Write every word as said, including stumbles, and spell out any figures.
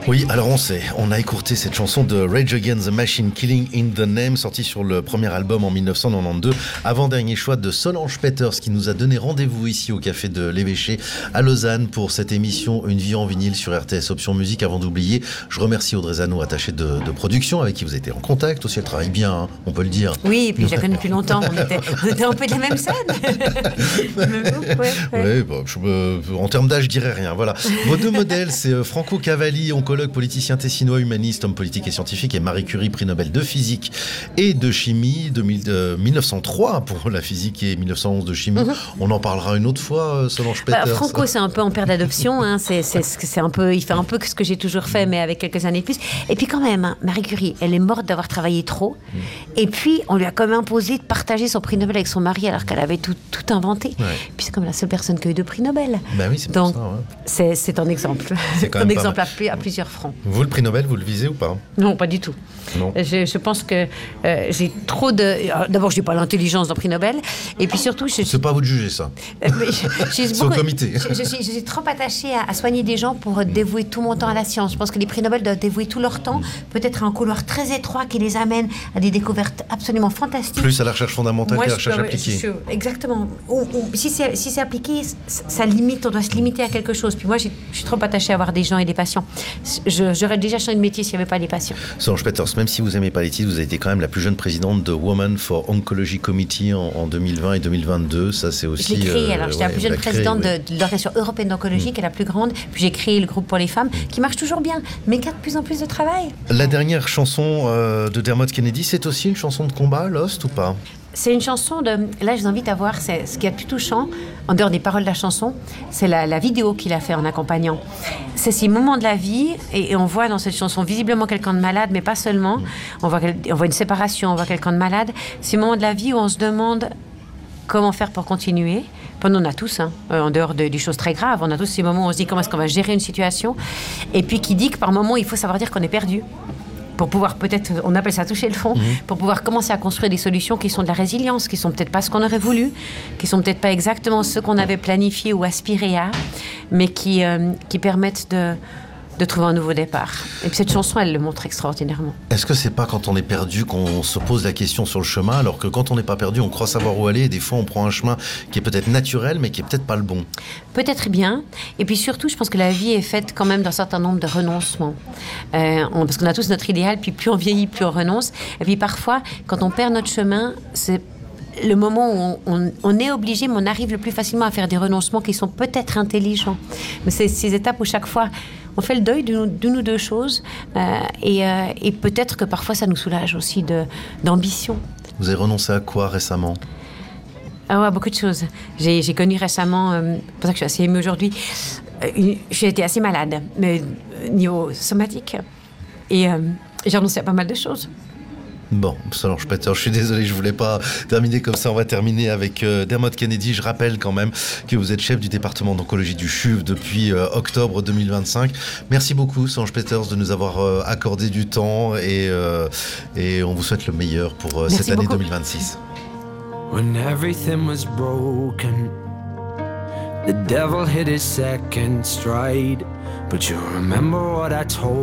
Oui, alors on sait, on a écouté cette chanson de Rage Against the Machine, Killing in the Name, sortie sur le premier album en dix-neuf cent quatre-vingt-douze, avant-dernier choix de Solange Peters, qui nous a donné rendez-vous ici au Café de l'Évêché à Lausanne pour cette émission Une vie en vinyle sur R T S Option Musique. Avant d'oublier, je remercie Audrey Zano, attachée de, de production, avec qui vous étiez en contact aussi. Elle travaille bien, hein, on peut le dire. Oui, et puis je la connais depuis longtemps, on était, on était un peu de la même scène. ouais, ouais. Ouais, bon, je, euh, en termes d'âge, je dirais rien. Voilà. Vos deux modèles, c'est Franco Cavalli, oncologue, politicien tessinois, humaniste, homme politique et scientifique, et Marie Curie, prix Nobel de physique et de chimie, de mille, euh, mille neuf cent trois pour la physique et mille neuf cent onze de chimie. Mm-hmm. On en parlera une autre fois, Solange Peters. Bah, Franco, c'est un peu en père d'adoption. Hein. C'est, c'est, c'est un peu, il fait un peu ce que j'ai toujours fait, mais avec quelques années de plus. Et puis quand même, hein, Marie Curie, elle est morte d'avoir travaillé trop. Mm. Et puis, on lui a quand même imposé de partager son prix Nobel avec son mari, alors qu'elle avait tout, tout inventé. Ouais. Puis c'est comme la seule personne qui a eu deux prix Nobel. Bah oui, c'est Donc, pour ça, ouais. c'est, c'est un exemple. C'est un exemple à, à plusieurs fronts. Vous, le prix Nobel, vous le visez ou pas ? Non, pas du tout. Non. Je, je pense que euh, j'ai trop de... D'abord, je n'ai pas l'intelligence d'un prix Nobel. Et puis surtout... Je, c'est pas à vous de juger, ça. Euh, mais je, je, c'est beaucoup, au comité. Je, je, suis, je suis trop attachée à, à soigner des gens pour mmh. dévouer tout mon temps à la science. Je pense que les prix Nobel doivent dévouer tout leur temps, mmh. peut-être à un couloir très étroit qui les amène à des découvertes absolument fantastiques. Plus à la recherche fondamentale qu'à la recherche appliquée. Je, exactement. Ou, ou, si, c'est, si c'est appliqué, ça limite, on doit se limiter à quelque chose. Puis moi, je suis trop attachée à avoir des gens et des patients. Je, j'aurais déjà changé de métier s'il n'y avait pas les patients. Solange Peters, même si vous n'aimez pas les titres, vous avez été quand même la plus jeune présidente de Women for Oncology Committee en, en deux mille vingt et deux mille vingt-deux. Ça, c'est aussi... Je l'ai créé, euh, alors j'étais ouais, la plus jeune présidente créé, de, de l'Organisation européenne d'oncologie, mmh. qui est la plus grande. Puis j'ai créé le groupe pour les femmes, mmh. qui marche toujours bien, mais qui a de plus en plus de travail. La dernière chanson euh, de Dermot Kennedy, c'est aussi une chanson de combat, Lost, ou pas ? C'est une chanson de... Là, je vous invite à voir, c'est ce qui est le plus touchant, en dehors des paroles de la chanson, c'est la, la vidéo qu'il a fait en accompagnant. C'est ces moments de la vie, et, et on voit dans cette chanson visiblement quelqu'un de malade, mais pas seulement. On voit, on voit une séparation, on voit quelqu'un de malade. Ces moments de la vie où on se demande comment faire pour continuer. Enfin, on a tous, hein, en dehors de, des choses très graves, on a tous ces moments où on se dit comment est-ce qu'on va gérer une situation. Et puis qui dit que par moments, il faut savoir dire qu'on est perdu. Pour pouvoir peut-être, on appelle ça toucher le fond, mmh. pour pouvoir commencer à construire des solutions qui sont de la résilience, qui sont peut-être pas ce qu'on aurait voulu, qui sont peut-être pas exactement ce qu'on avait planifié ou aspiré à, mais qui, euh, qui permettent de, de trouver un nouveau départ. Et puis cette chanson, elle le montre extraordinairement. Est-ce que c'est pas quand on est perdu qu'on se pose la question sur le chemin, alors que quand on n'est pas perdu, on croit savoir où aller, et des fois on prend un chemin qui est peut-être naturel, mais qui est peut-être pas le bon. Peut-être bien. Et puis surtout, je pense que la vie est faite quand même d'un certain nombre de renoncements. Euh, on, parce qu'on a tous notre idéal, puis plus on vieillit, plus on renonce. Et puis parfois, quand on perd notre chemin, c'est le moment où on, on, on est obligé, mais on arrive le plus facilement à faire des renoncements qui sont peut-être intelligents. Mais c'est ces étapes où chaque fois, on fait le deuil d'une, d'une ou deux choses, euh, et, euh, et peut-être que parfois ça nous soulage aussi de, d'ambition. Vous avez renoncé à quoi récemment ? Ah ouais, beaucoup de choses. J'ai, j'ai connu récemment, euh, c'est pour ça que je suis assez émue aujourd'hui, euh, une, j'ai été assez malade, mais euh, niveau somatique, et euh, j'ai renoncé à pas mal de choses. Bon, Solange Peters, je suis désolé, je voulais pas terminer comme ça. On va terminer avec euh, Dermot Kennedy. Je rappelle quand même que vous êt chef du département d'oncologie du C H U V depuis euh, octobre deux mille vingt-cinq. Merci beaucoup, Solange Peters, de nous avoir euh, accordé du temps, et, euh, et on vous souhaite le meilleur pour euh, cette année beaucoup. deux mille vingt-six. When everything was broken, the devil hit his second stride, but you remember what I told